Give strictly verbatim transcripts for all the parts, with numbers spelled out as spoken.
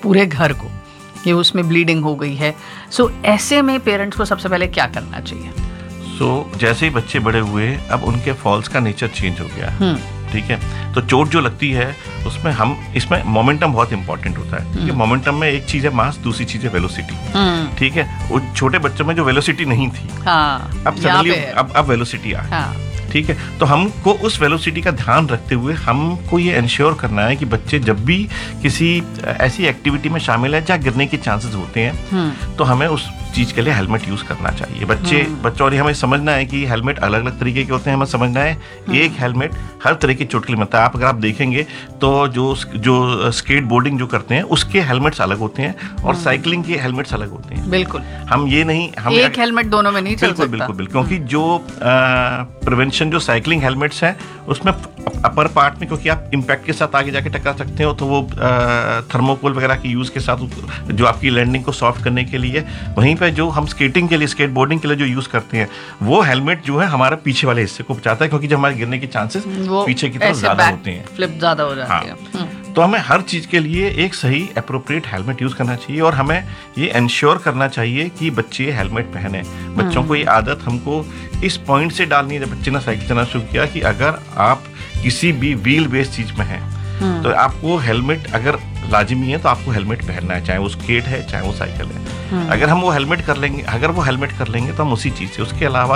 पूरे घर को कि उसमें ब्लीडिंग हो गई है। सो ऐसे में पेरेंट्स को सबसे पहले क्या करना चाहिए? सो so, जैसे ही बच्चे बड़े हुए अब उनके फॉल्स का नेचर चेंज हो गया, ठीक है, तो चोट जो लगती है उसमें हम इसमें मोमेंटम बहुत इंपॉर्टेंट होता है, ठीक है। मोमेंटम में एक चीज है मास, दूसरी चीज है वेलोसिटी, ठीक है। वो छोटे बच्चों में जो वेलोसिटी नहीं थी, हाँ, अब सडनली अब अब वेलोसिटी आ गई, हाँ, ठीक है। तो हमको उस वेलोसिटी का ध्यान रखते हुए हमको ये इंश्योर करना है कि बच्चे जब भी किसी ऐसी एक्टिविटी में शामिल है जहाँ गिरने के चांसेस होते हैं तो हमें उस चीज के लिए हेलमेट यूज करना चाहिए। बच्चे बच्चों और हमें समझना है कि हेलमेट अलग अलग तरीके के होते हैं। हमें समझना है एक हेलमेट हर तरह की चोट के लिए मिलता है। आप अगर आप देखेंगे तो जो जो स्केट बोर्डिंग जो करते हैं उसके हेलमेट्स अलग होते हैं और साइकिलिंग के हेलमेट्स अलग होते हैं। बिल्कुल, हम ये नहीं हम एक हेलमेट दोनों में नहीं चल बिल्कुल, सकता। बिल्कुल बिल्कुल क्योंकि जो प्रिवेंशन जो साइकिलिंग हेलमेट्स हैं उसमें अपर पार्ट में, क्योंकि आप इम्पैक्ट के साथ आगे जाके टकरा सकते हो, तो वो थर्मोकोल वगैरह के यूज के साथ जो आपकी लैंडिंग को सॉफ्ट करने के लिए, वहीं पे जो हम स्केटिंग के लिए स्केट बोर्डिंग के लिए जो यूज करते हैं वो हेलमेट जो है हमारे पीछे वाले हिस्से को बचाता है, क्योंकि जब हमारे गिरने के चांसेस पीछे की तरफ ज्यादा होते हैं, फ्लिप ज्यादा हो जाती है। हाँ। तो हमें हर चीज के लिए एक सही एप्रोप्रिएट हेलमेट यूज करना चाहिए और हमें ये इंश्योर करना चाहिए कि बच्चे हेलमेट पहने। बच्चों को ये आदत हमको इस पॉइंट से डालनी है जब बच्चे ने साइकिल चलाना शुरू किया कि अगर आप किसी भी व्हील बेस्ड चीज में हैं तो आपको हेलमेट अगर लाजिमी है तो आपको हेलमेट पहनना है, चाहे वो स्केट है चाहे वो साइकिल है। अगर हम वो हेलमेट कर लेंगे अगर वो हेलमेट कर लेंगे तो हम उसी चीज से, उसके अलावा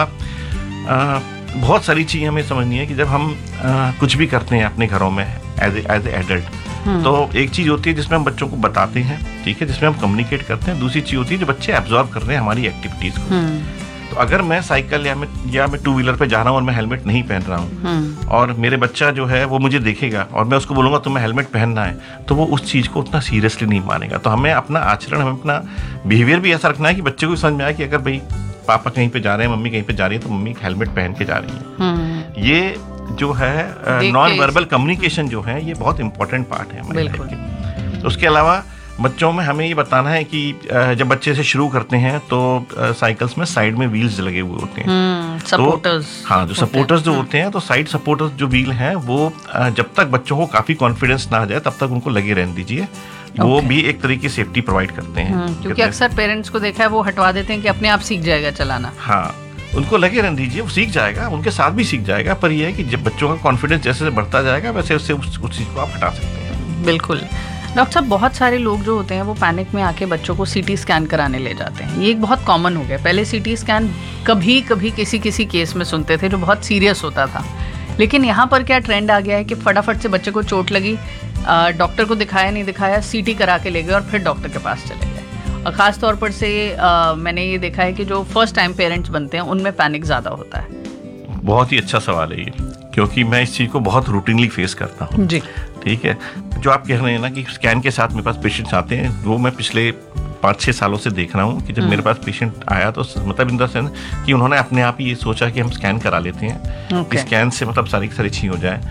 आ, बहुत सारी चीजें हमें समझनी है कि जब हम आ, कुछ भी करते हैं अपने घरों में एज एज ए एडल्ट, तो एक चीज होती है जिसमें हम बच्चों को बताते हैं, ठीक है, जिसमें हम कम्युनिकेट करते हैं। दूसरी चीज होती है जो बच्चे एब्जॉर्ब कर रहे हैं हमारी एक्टिविटीज को। तो अगर मैं साइकिल या मैं या मैं टू व्हीलर पे जा रहा हूँ और मैं हेलमेट नहीं पहन रहा हूँ और मेरे बच्चा जो है वो मुझे देखेगा और मैं उसको बोलूंगा तुम्हें हेलमेट पहनना है, तो वो उस चीज को उतना सीरियसली नहीं मानेगा। तो हमें अपना आचरण, हमें अपना बिहेवियर भी ऐसा रखना है कि बच्चे को समझ में आए कि अगर भाई पापा कहीं पे जा रहे हैं, मम्मी कहीं पे जा रही है, तो मम्मी हेलमेट पहन के जा रही है। ये जो है नॉन वर्बल कम्युनिकेशन जो है ये बहुत इंपॉर्टेंट पार्ट है हमारे लाइफ के। उसके अलावा बच्चों में हमें ये बताना है कि जब बच्चे से शुरू करते हैं तो साइकिल्स में साइड में व्हील्स लगे हुए होते हैं, सपोर्टर्स, तो हाँ जो सपोर्टर्स जो होते हैं, तो साइड सपोर्टर्स जो व्हील हैं वो जब तक बच्चों को काफी कॉन्फिडेंस ना आ जाए तब तक उनको लगे रहने दीजिए। वो भी एक तरह की सेफ्टी प्रोवाइड करते हैं, क्योंकि अक्सर पेरेंट्स को देखा है वो हटवा देते हैं कि अपने आप सीख जाएगा चलाना। हाँ, उनको लगे रहने दीजिए, वो सीख जाएगा, उनके साथ भी सीख जाएगा। पर यह है कि जब बच्चों का कॉन्फिडेंस जैसे जैसे बढ़ता जाएगा वैसे उससे उस चीज को आप हटा सकते हैं। बिल्कुल। डॉक्टर साहब, बहुत सारे लोग जो होते हैं वो पैनिक में आके बच्चों को सीटी स्कैन कराने ले जाते हैं। ये एक बहुत कॉमन हो गया। पहले सीटी स्कैन कभी कभी किसी किसी केस में सुनते थे जो बहुत सीरियस होता था, लेकिन यहाँ पर क्या ट्रेंड आ गया है कि फटाफट से बच्चे को चोट लगी, डॉक्टर को दिखाया नहीं दिखाया, सीटी करा के ले गए और फिर डॉक्टर के पास चले गए। और ख़ास तौर पर से आ, मैंने ये देखा है कि जो फर्स्ट टाइम पेरेंट्स बनते हैं उनमें पैनिक ज़्यादा होता है। बहुत ही अच्छा सवाल है ये, क्योंकि मैं इस चीज़ को बहुत रूटीनली फेस करता हूँ जी। ठीक है, जो आप कह रहे हैं ना कि स्कैन के साथ मेरे पास पेशेंट्स आते हैं, वो मैं पिछले पाँच छः सालों से देख रहा हूँ कि जब मेरे पास पेशेंट आया तो मतलब इन द सेंस कि उन्होंने अपने आप ही ये सोचा कि हम स्कैन करा लेते हैं, okay. स्कैन से मतलब सारी सारी चीज़ हो जाए,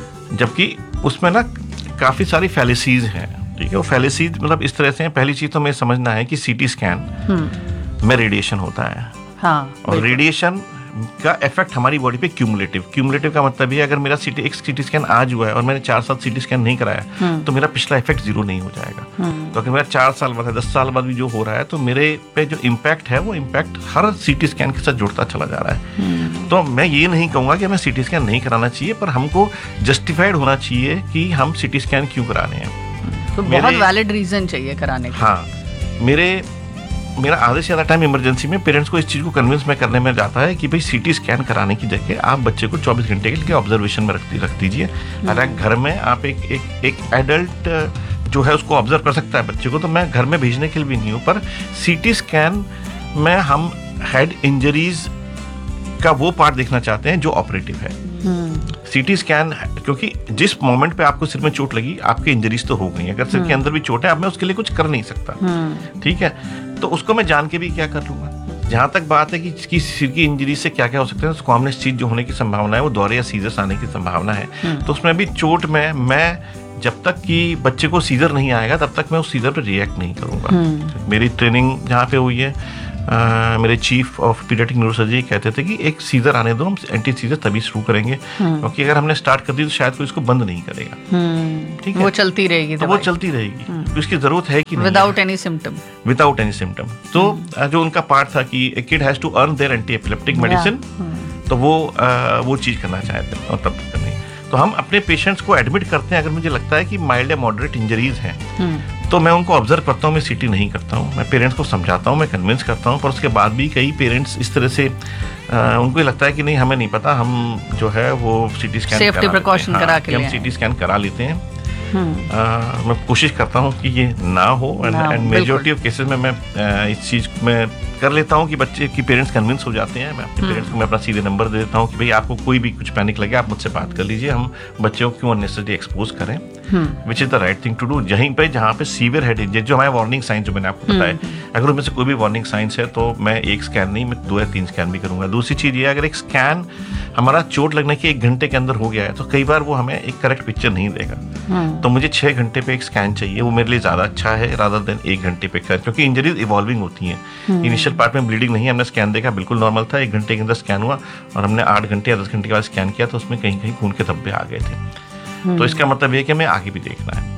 जबकि उसमें ना काफ़ी सारी फैलेसीज हैं। ठीक है, वो फैलेसीज मतलब इस तरह से हैं। पहली चीज़ तो हमें समझना है कि सीटी स्कैन में रेडिएशन होता है, हाँ, और रेडिएशन का इफेक्ट हमारी बॉडी पे क्यूमुलेटिव क्यूमुलेटिव का मतलब ये, अगर मेरा सीटी एक सीटी स्कैन आज हुआ है और मैंने चार साल सीटी स्कैन नहीं कराया तो मेरा पिछला इफेक्ट जीरो नहीं हो जाएगा। तो अगर मेरा चार साल बाद है, दस साल बाद भी जो हो रहा है, तो मेरे पे जो इम्पैक्ट है वो इम्पैक्ट हर सीटी स्कैन के साथ जुड़ता चला जा रहा है। तो मैं ये नहीं कहूँगा कि हमें सीटी स्कैन नहीं कराना चाहिए, पर हमको जस्टिफाइड होना चाहिए कि हम सीटी स्कैन क्यों करा रहे हैं। तो बहुत वैलिड रीजन चाहिए कराने का। हाँ, मेरे मेरा आधे से ज़्यादा टाइम इमरजेंसी में पेरेंट्स को इस चीज़ को कन्विंस में करने में जाता है कि भाई सीटी स्कैन कराने की जगह आप बच्चे को चौबीस घंटे के लिए ऑब्जर्वेशन में रख रख दीजिए। अगर घर में आप एक एक एक एडल्ट जो है उसको ऑब्जर्व कर सकता है बच्चे को, तो मैं घर में भेजने के लिए भी नहीं हूँ। पर सीटी स्कैन में हम हेड इंजरीज का वो पार्ट देखना चाहते हैं जो ऑपरेटिव है। सीटी स्कैन, क्योंकि जिस मोमेंट पे आपको सिर में चोट लगी आपकी इंजरीज तो हो गई, अगर सिर के अंदर भी चोट है अब मैं उसके लिए कुछ कर नहीं सकता। ठीक है, तो उसको मैं जान के भी क्या कर लूंगा। जहां तक बात है कि, कि सिर की इंजरी से क्या क्या हो सकता है, तो कॉमनेस्ट चीज जो होने की संभावना है वो दौरे या सीजर्स आने की संभावना है। तो उसमें भी चोट में मैं जब तक कि बच्चे को सीजर नहीं आएगा तब तक मैं उस सीजर पर रिएक्ट नहीं करूंगा। मेरी ट्रेनिंग जहाँ पे हुई है आ, मेरे चीफ ऑफ पीडियाट्रिक न्यूरोसर्जरी कहते थे कि एक सीजर आने दो, हम एंटी सीजर तभी शुरू करेंगे, क्योंकि अगर हमने स्टार्ट कर दी तो शायद कोई इसको बंद नहीं करेगा। ठीक है, वो चलती रहेगी, तो वो चलती रहेगी, तो इसकी जरूरत है कि नहीं, without any symptom without any symptom. तो जो उनका पार्ट था कि ए kid has to earn there anti epileptic medicine, तो वो आ, वो चीज करना चाहते हैं और तब करनी। तो हम अपने पेशेंट्स को एडमिट करते हैं, अगर मुझे लगता है कि माइल्ड या मॉडरेट इंजरीज हैं तो मैं उनको ऑब्जर्व करता हूँ, मैं सीटी नहीं करता हूँ, मैं पेरेंट्स को समझाता हूँ, मैं कन्विंस करता हूँ। पर उसके बाद भी कई पेरेंट्स इस तरह से आ, उनको ये लगता है कि नहीं हमें नहीं पता, हम जो है वो सीटी स्कैन सेफ्टी प्रिकॉशन करा के हम सीटी स्कैन करा लेते हैं। आ, मैं कोशिश करता हूँ कि ये ना हो, एंड मेजॉरिटी ऑफ केसेस में मैं आ, इस चीज़ में कर लेता हूँ कि बच्चे की पेरेंट्स कन्विंस हो जाते हैं। मैं अपने पेरेंट्स को मैं अपना सीधे नंबर दे देता हूँ कि भाई आपको कोई भी कुछ पैनिक लगे आप मुझसे बात कर लीजिए, हम बच्चों को क्यों अननेसेसरी एक्सपोज करें, which is the right thing to do. यहीं पे जहाँ पे सीवियर हेड इंजरी, जो हमारे वार्निंग साइंस जो मैंने आपको बताया, अगर उनमें से कोई भी वार्निंग साइंस है तो मैं एक स्कैन नहीं, मैं दो या तीन स्कैन भी करूंगा। दूसरी चीज़ ये, अगर एक स्कैन हमारा चोट लगने के एक घंटे के अंदर हो गया है तो कई बार वो हमें एक करेक्ट पिक्चर नहीं देगा, तो मुझे छः घंटे पे एक स्कैन चाहिए, वो मेरे लिए ज़्यादा अच्छा है रादर देन एक घंटे पे कर, क्योंकि इंजरीज इवॉल्विंग होती हैं। इनिशियल पार्ट में ब्लीडिंग नहीं, हमने स्कैन देखा बिल्कुल नॉर्मल था, एक घंटे के अंदर स्कैन हुआ और हमने आठ घंटे या दस घंटे के बाद स्कैन किया तो उसमें कहीं कहीं खून के धब्बे आ गए थे। तो इसका मतलब ये कि हमें आगे भी देखना है।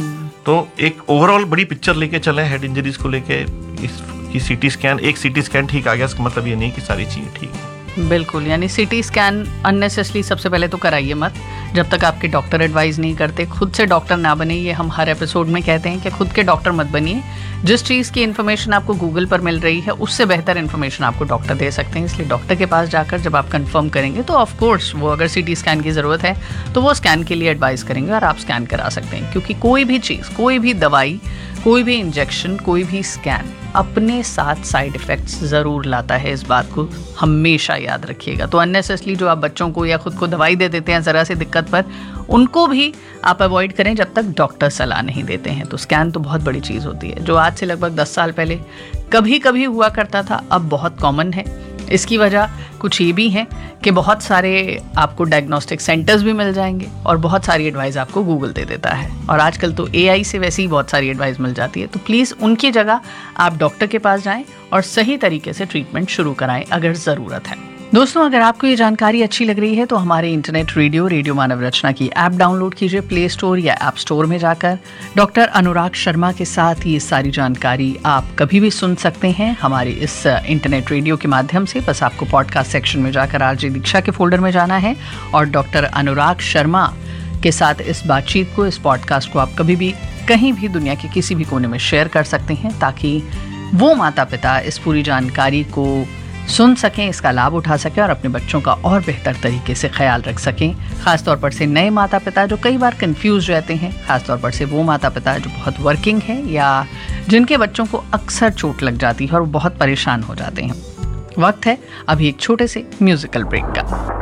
तो एक ओवरऑल बड़ी पिक्चर लेके चले हेड इंजरीज को लेके, इसकी सीटी स्कैन, एक सीटी स्कैन ठीक आ गया इसका मतलब ये नहीं कि सारी चीज़ें ठीक है। बिल्कुल, यानी सीटी स्कैन अननेसेसरी सबसे पहले तो कराइए मत, जब तक आपके डॉक्टर एडवाइस नहीं करते। खुद से डॉक्टर ना बने, ये हम हर एपिसोड में कहते हैं कि खुद के डॉक्टर मत बनिए। जिस चीज़ की इन्फॉर्मेशन आपको गूगल पर मिल रही है उससे बेहतर इन्फॉर्मेशन आपको डॉक्टर दे सकते हैं, इसलिए डॉक्टर के पास जाकर जब आप कंफर्म करेंगे तो ऑफ कोर्स वो अगर सीटी स्कैन की ज़रूरत है तो वो स्कैन के लिए एडवाइस करेंगे और आप स्कैन करा सकते हैं। क्योंकि कोई भी चीज़, कोई भी दवाई, कोई भी इंजेक्शन, कोई भी स्कैन अपने साथ साइड इफ़ेक्ट्स ज़रूर लाता है, इस बात को हमेशा याद रखिएगा। तो अननेसेसरली जो आप बच्चों को या खुद को दवाई दे देते हैं ज़रा सी दिक्कत पर, उनको भी आप अवॉइड करें जब तक डॉक्टर सलाह नहीं देते हैं। तो स्कैन तो बहुत बड़ी चीज़ होती है, जो आज से लगभग दस साल पहले कभी कभी हुआ करता था, अब बहुत कॉमन है। इसकी वजह कुछ ये भी है कि बहुत सारे आपको डायग्नोस्टिक सेंटर्स भी मिल जाएंगे और बहुत सारी एडवाइस आपको गूगल दे देता है, और आजकल तो एआई से वैसे ही बहुत सारी एडवाइस मिल जाती है। तो प्लीज़ उनकी जगह आप डॉक्टर के पास जाएं और सही तरीके से ट्रीटमेंट शुरू कराएं अगर ज़रूरत है। दोस्तों, अगर आपको ये जानकारी अच्छी लग रही है तो हमारे इंटरनेट रेडियो रेडियो मानव रचना की ऐप डाउनलोड कीजिए प्ले स्टोर या ऐप स्टोर में जाकर। डॉक्टर अनुराग शर्मा के साथ ये सारी जानकारी आप कभी भी सुन सकते हैं हमारे इस इंटरनेट रेडियो के माध्यम से। बस आपको पॉडकास्ट सेक्शन में जाकर आरजे दीक्षा के फोल्डर में जाना है और डॉक्टर अनुराग शर्मा के साथ इस बातचीत को, इस पॉडकास्ट को आप कभी भी कहीं भी दुनिया के किसी भी कोने में शेयर कर सकते हैं, ताकि वो माता पिता इस पूरी जानकारी को सुन सकें, इसका लाभ उठा सकें और अपने बच्चों का और बेहतर तरीके से ख्याल रख सकें। ख़ासतौर पर से नए माता पिता जो कई बार कंफ्यूज रहते हैं, ख़ासतौर पर से वो माता पिता जो बहुत वर्किंग हैं या जिनके बच्चों को अक्सर चोट लग जाती है और वो बहुत परेशान हो जाते हैं। वक्त है अभी एक छोटे से म्यूजिकल ब्रेक का।